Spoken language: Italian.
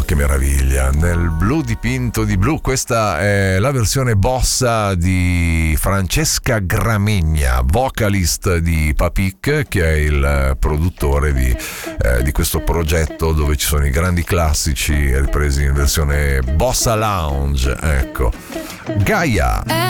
che meraviglia, nel blu dipinto di blu. Questa è la versione bossa di Francesca Gramegna, vocalist di Papik, che è il produttore di questo progetto dove ci sono i grandi classici ripresi in versione bossa lounge. Ecco, Gaia.